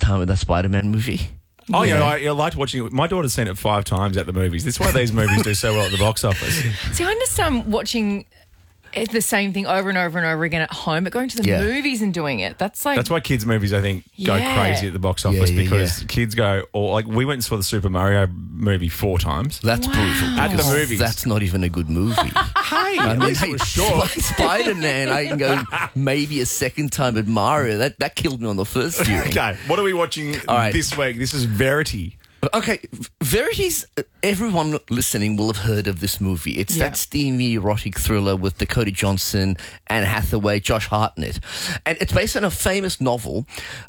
time with that Spider-Man movie. Oh, yeah, I liked watching it. My daughter's seen it 5 times at the movies. That's why these movies do so well at the box office. See, I understand watching the same thing over and over and over again at home, but going to the movies and doing it, that's why kids' movies, I think, go crazy at the box office because kids go, we went and saw the Super Mario movie 4 times. That's brutal. At the movies. That's not even a good movie. Hey, at least it was short. Spider-Man, I can go maybe a second time at Mario. That killed me on the first viewing. Okay, what are we watching this week? This is Verity. Okay, Verity's, everyone listening will have heard of this movie. It's that steamy erotic thriller with Dakota Johnson, Anne Hathaway, Josh Hartnett. And it's based on a famous novel.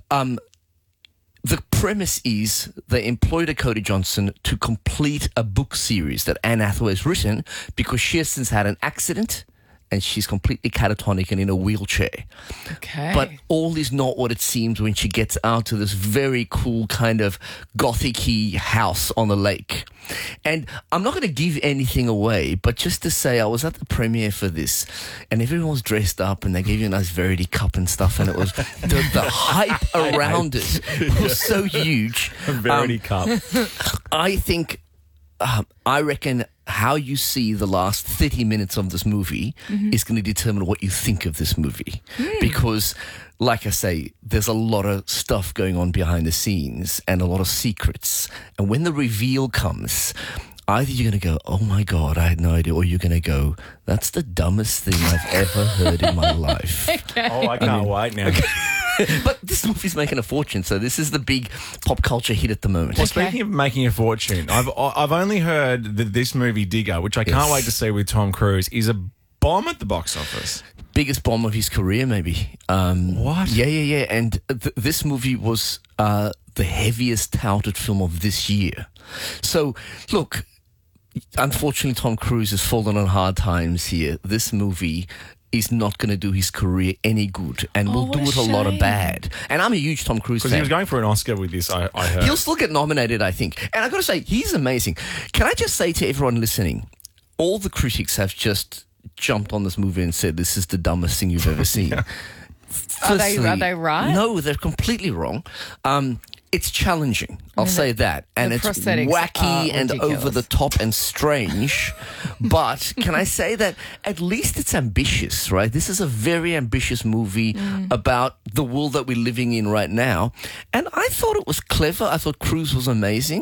The premise is they employ Dakota Johnson to complete a book series that Anne Hathaway has written because she has since had an accident and she's completely catatonic and in a wheelchair. Okay. But all is not what it seems when she gets out to this very cool kind of gothic-y house on the lake. And I'm not going to give anything away, but just to say I was at the premiere for this and everyone was dressed up and they gave you a nice Verity cup and stuff and it was the hype around it was so huge. A Verity cup. I think... I reckon how you see the last 30 minutes of this movie is going to determine what you think of this movie. Because, like I say, there's a lot of stuff going on behind the scenes and a lot of secrets. And when the reveal comes, either you're going to go, oh my God, I had no idea, or you're going to go, that's the dumbest thing I've ever heard in my life. Oh, I can't wait now. But this movie's making a fortune, so this is the big pop culture hit at the moment. Well, speaking of making a fortune, I've only heard that this movie Digger, which I can't wait to see with Tom Cruise, is a bomb at the box office. Biggest bomb of his career, maybe. What? Yeah. And this movie was the heaviest touted film of this year. So, look, unfortunately, Tom Cruise has fallen on hard times here. This movie is not going to do his career any good and will do it a lot of bad. And I'm a huge Tom Cruise fan. Because he was going for an Oscar with this, I heard. He'll still get nominated, I think. And I've got to say, he's amazing. Can I just say to everyone listening, all the critics have just jumped on this movie and said, this is the dumbest thing you've ever seen. Firstly, are they right? No, they're completely wrong. It's challenging, I'll say that. And it's wacky and over the top and strange. But can I say that at least it's ambitious, right? This is a very ambitious movie about the world that we're living in right now. And I thought it was clever. I thought Cruise was amazing.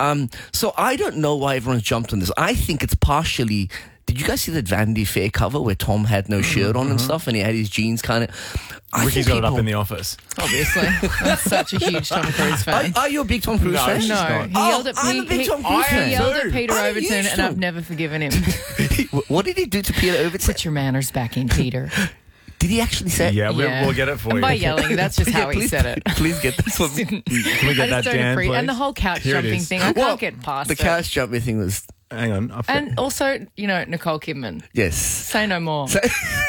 So I don't know why everyone's jumped on this. I think it's partially... Did you guys see that Vanity Fair cover where Tom had no shirt on and stuff and he had his jeans kind of... Ricky's got it up in the office. Obviously. I'm such a huge Tom Cruise fan. Are you a big Tom Cruise fan? No. I'm a big Tom Cruise fan. He yelled at Peter Overton and I've never forgiven him. What did he do to Peter Overton? Put your manners back in, Peter. Did he actually say it? Yeah, we'll get it for and you. By yelling, that's just how he said it. Please get this one. Can we get that, Dan, please? And the whole couch jumping thing, I can't get past it. The couch jumping thing was... Hang on. And also, Nicole Kidman. Yes. Say no more. Here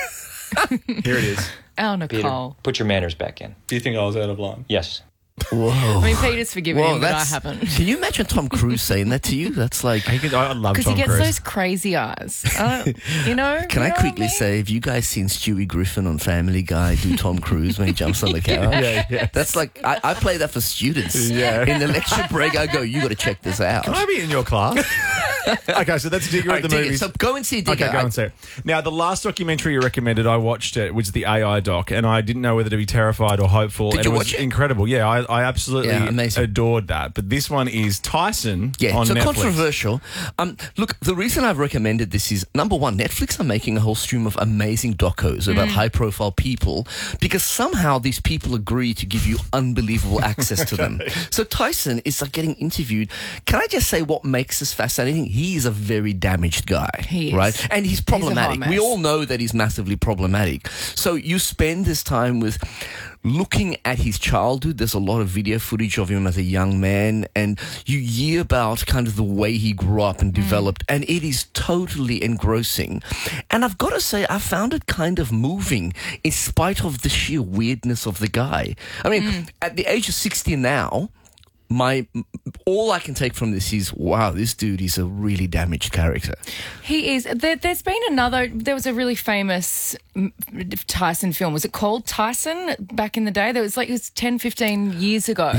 it is. Oh, Nicole. Peter, put your manners back in. Do you think I was out of line? Yes. Whoa. I mean, Peter's forgiven him, but I haven't. Can you imagine Tom Cruise saying that to you? That's like... I love Tom Cruise. Because he gets those crazy eyes. Can I quickly say, have you guys seen Stewie Griffin on Family Guy do Tom Cruise when he jumps on the couch? Yeah. That's like... I play that for students. Yeah. In the lecture break, I go, you got to check this out. Can I be in your class? Okay, so that's Digger at the movies. So go and see Digger. Okay, go and see it. Now, the last documentary you recommended, I watched it, was the AI doc, and I didn't know whether to be terrified or hopeful. Did you watch it? Incredible. Yeah, I absolutely adored that. But this one is Tyson on Netflix. Controversial. Look, the reason I've recommended this is, number one, Netflix are making a whole stream of amazing docos about high-profile people because somehow these people agree to give you unbelievable access to them. So Tyson is like getting interviewed. Can I just say what makes this fascinating? He is a very damaged guy, right? And he's problematic. We all know that he's massively problematic. So you spend this time with looking at his childhood. There's a lot of video footage of him as a young man, and you hear about kind of the way he grew up and developed, and it is totally engrossing. And I've got to say, I found it kind of moving in spite of the sheer weirdness of the guy. I mean, at the age of 60 now, all I can take from this is, wow, this dude is a really damaged character. He is. There's been there was a really famous Tyson film. Was it called Tyson back in the day? It was 10, 15 years ago.